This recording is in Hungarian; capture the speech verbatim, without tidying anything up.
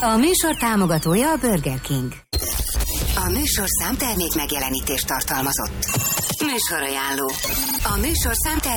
A műsor támogatója a Burger King. A műsorszám termék megjelenítést tartalmazott. Műsorajánló. A műsorszám termék